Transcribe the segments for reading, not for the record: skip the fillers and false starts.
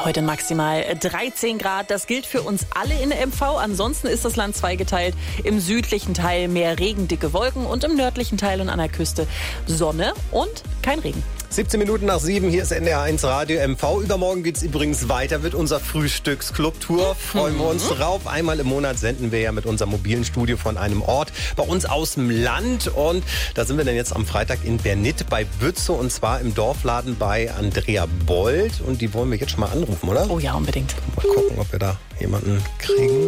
Heute maximal 13 Grad. Das gilt für uns alle in der MV. Ansonsten ist das Land zweigeteilt. Im südlichen Teil mehr Regen, dicke Wolken und im nördlichen Teil und an der Küste Sonne und kein Regen. 17 Minuten nach 7, hier ist NDR1 Radio MV. Übermorgen geht's übrigens weiter mit unserer Frühstücksclub-Tour. Freuen wir uns drauf. Einmal im Monat senden wir ja mit unserem mobilen Studio von einem Ort bei uns aus dem Land. Und da sind wir dann jetzt am Freitag in Bernit bei Bützow und zwar im Dorfladen bei Andrea Bold. Und die wollen wir jetzt schon mal anrufen, oder? Oh ja, unbedingt. Mal gucken, ob wir da jemanden kriegen.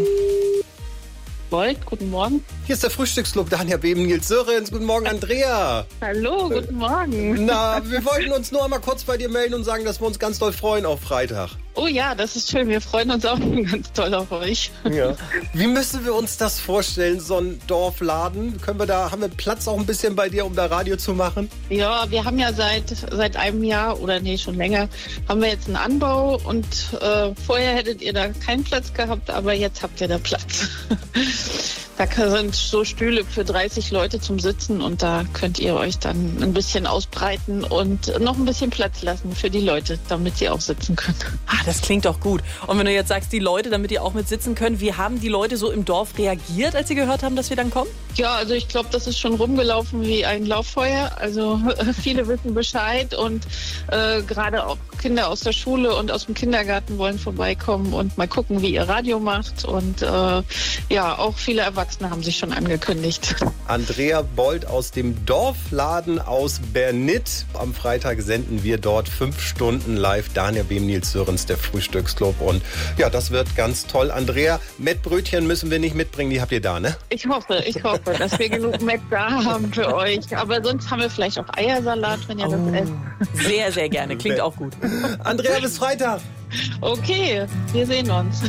Bold, guten Morgen. Hier ist der Frühstücksclub, Dania Beben, Nils Sörens. Guten Morgen, Andrea. Hallo, guten Morgen. Na, wir wollten uns nur einmal kurz bei dir melden und sagen, dass wir uns ganz doll freuen auf Freitag. Oh ja, das ist schön. Wir freuen uns auch ganz toll auf euch. Ja. Wie müssen wir uns das vorstellen, so ein Dorfladen? Haben wir Platz auch ein bisschen bei dir, um da Radio zu machen? Ja, wir haben ja seit einem Jahr oder schon länger, haben wir jetzt einen Anbau und vorher hättet ihr da keinen Platz gehabt, aber jetzt habt ihr da Platz. Da sind so Stühle für 30 Leute zum Sitzen und da könnt ihr euch dann ein bisschen ausbreiten und noch ein bisschen Platz lassen für die Leute, damit sie auch sitzen können. Ah, das klingt doch gut. Und wenn du jetzt sagst, die Leute, damit die auch mit sitzen können, wie haben die Leute so im Dorf reagiert, als sie gehört haben, dass wir dann kommen? Ja, also ich glaube, das ist schon rumgelaufen wie ein Lauffeuer. Also viele wissen Bescheid und gerade auch Kinder aus der Schule und aus dem Kindergarten wollen vorbeikommen und mal gucken, wie ihr Radio macht. Und ja, auch viele Erwachsene haben sich schon angekündigt. Andrea Bold aus dem Dorfladen aus Bernit. Am Freitag senden wir dort 5 Stunden live. Dania Beben, Nils Sörens, der Frühstücksclub. Und ja, das wird ganz toll. Andrea, Mettbrötchen müssen wir nicht mitbringen, die habt ihr da, ne? Ich hoffe, dass wir genug Mett da haben für euch. Aber sonst haben wir vielleicht auch Eiersalat, wenn ihr das esst. Sehr, sehr gerne. Klingt auch gut. Andrea, bis Freitag. Okay, wir sehen uns.